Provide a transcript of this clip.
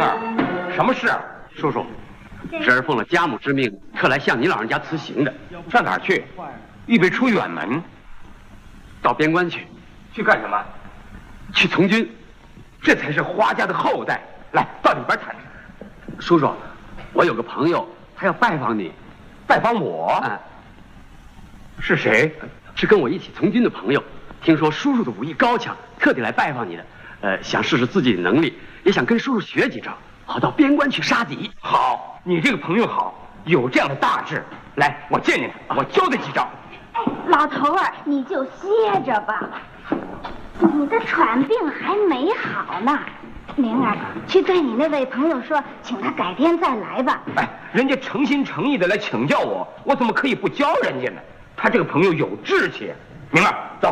儿，什么事啊？ 叔叔，侄儿奉了家母之命，特来向您老人家辞行的。 上哪儿去？预备出远门， 到边关去。 去干什么？ 去从军。 这才是花家的后代。来，到里边谈。 叔叔，我有个朋友，他要拜访你。 拜访我？是谁？ 是跟我一起从军的朋友。听说叔叔的武艺高强，特地来拜访你的。想试试自己的能力，也想跟叔叔学几招，好到边关去杀敌。 好，你这个朋友好，有这样的大志。来，我见见他，我教他几招。 哎，老头儿，你就歇着吧，你的喘病还没好呢。灵儿，去对你那位朋友说，请他改天再来吧。 哎，人家诚心诚意的来请教我，我怎么可以不教人家呢？他这个朋友有志气。明儿，走，